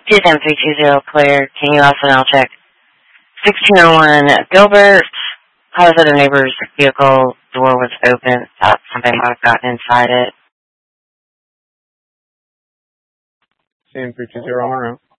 TSM 320 clear. Can you also now check 1601 Gilbert? How is it a neighbor's vehicle door was open? Thought somebody might have gotten inside it. TSM 320 on route.